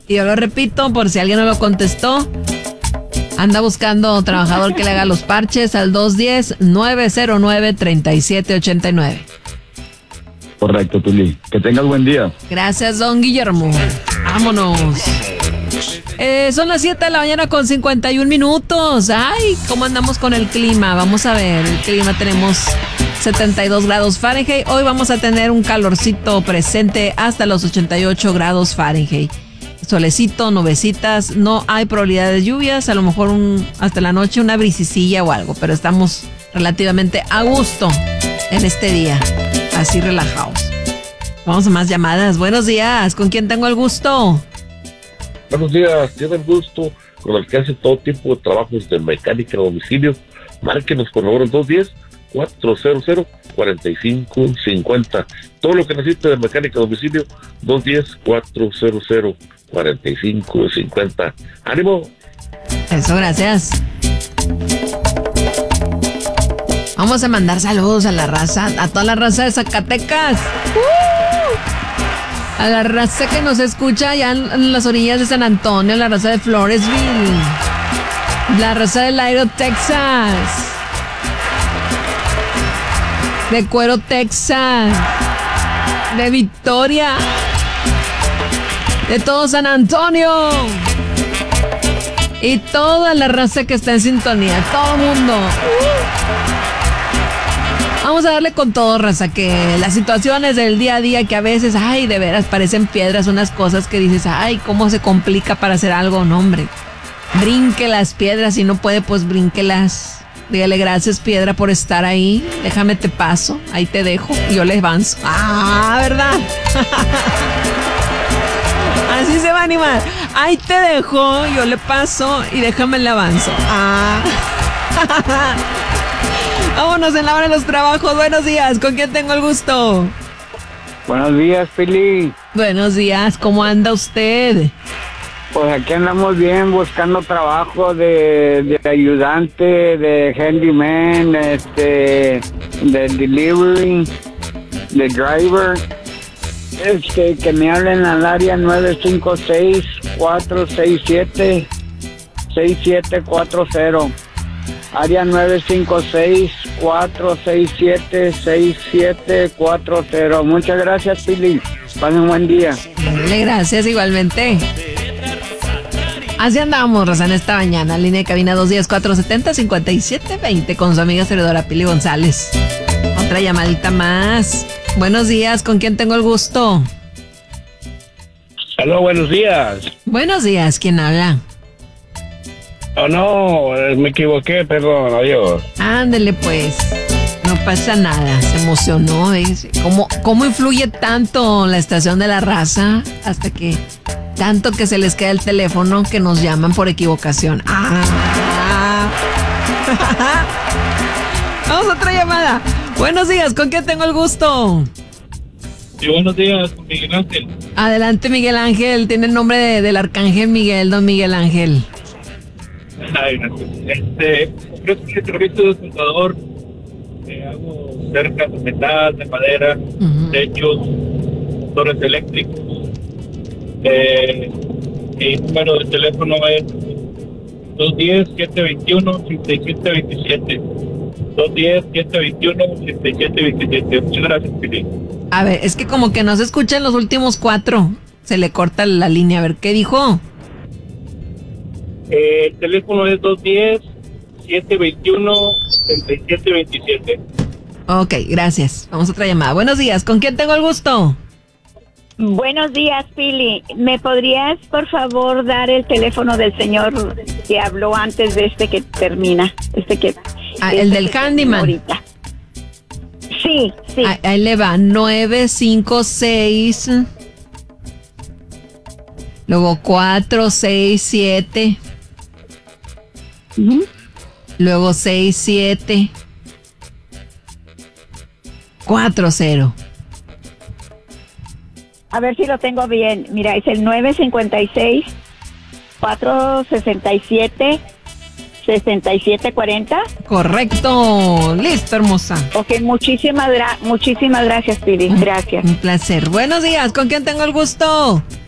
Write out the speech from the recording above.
Y yo lo repito por si alguien no lo contestó. Anda buscando trabajador que le haga los parches al 210-909-3789. Correcto, Pili. Que tengas buen día. Gracias, don Guillermo. Vámonos. Son las 7 de la mañana con 51 minutos. Ay, ¿cómo andamos con el clima? Vamos a ver, el clima tenemos 72 grados Fahrenheit. Hoy vamos a tener un calorcito presente hasta los 88 grados Fahrenheit. Solecito, nubecitas, no hay probabilidad de lluvias, a lo mejor hasta la noche una brisicilla o algo, pero estamos relativamente a gusto en este día, así relajados. Vamos a más llamadas. Buenos días, ¿con quién tengo el gusto? Buenos días, tiene el gusto con el que hace todo tipo de trabajos de mecánica a domicilio. Márquenos por favor al 210-400-4550. Todo lo que necesite de mecánica a domicilio, 210-400-4550. ¡Ánimo! Eso, gracias. Vamos a mandar saludos a la raza, a toda la raza de Zacatecas. A la raza que nos escucha allá en las orillas de San Antonio, la raza de Floresville, la raza de Laredo, Texas, de Cuero, Texas, de Victoria, de todo San Antonio y toda la raza que está en sintonía, todo el mundo. Vamos a darle con todo, raza, que las situaciones del día a día que a veces, ay, de veras parecen piedras, unas cosas que dices, ay, cómo se complica para hacer algo, no, hombre. Brinque las piedras, si no puede, pues brínquelas. Dígale gracias, piedra, por estar ahí. Déjame te paso, ahí te dejo y yo le avanzo. Ah, ¿verdad? Así se va a animar. Ahí te dejo, yo le paso y déjame le avanzo. Ah. Vámonos en la hora de los trabajos. Buenos días, ¿con quién tengo el gusto? Buenos días, Pili. Buenos días, ¿cómo anda usted? Pues aquí andamos bien, buscando trabajo de ayudante, de handyman, de delivery, de driver. Que me hablen al área 956-467-6740. Área 956-467-6740. Muchas gracias, Pili. Pasen un buen día. Gracias, igualmente. Así andamos, raza, en esta mañana. Línea de cabina 210-470-5720 con su amiga servidora Pili González. Otra llamadita más. Buenos días, ¿con quién tengo el gusto? Aló, buenos días. Buenos días, ¿quién habla? Oh, no, me equivoqué, perdón, adiós. Ándele, pues. No pasa nada, se emocionó, ¿ves? ¿Cómo influye tanto la estación de la raza hasta que tanto que se les queda el teléfono que nos llaman por equivocación? ¡Ah! Vamos a otra llamada. Buenos días, ¿con quién tengo el gusto? Sí, buenos días, con Miguel Ángel. Adelante, Miguel Ángel. Tiene el nombre del arcángel Miguel, don Miguel Ángel. Ay, gracias. Creo que servicio de contador. Hago cercas de metal, de madera, techos, motores eléctricos. Mi número de teléfono es 210-721-8727. 210-721-8727. Muchas gracias, Pili. A ver, es que como que no se escuchan los últimos 4. Se le corta la línea. A ver, ¿qué dijo? El teléfono es 210-721-8727. Ok, gracias. Vamos a otra llamada. Buenos días, ¿con quién tengo el gusto? Buenos días, Pili. ¿Me podrías, por favor, dar el teléfono del señor que habló antes de este que termina? El del handyman. Ahorita. Sí. Ahí le va, 956. Luego 467. Luego 6740. A ver si lo tengo bien. Mira, es el 956-467-6740. Correcto. Listo, hermosa. Ok, muchísimas gracias, Pili. Gracias. Un placer. Buenos días, ¿con quién tengo el gusto?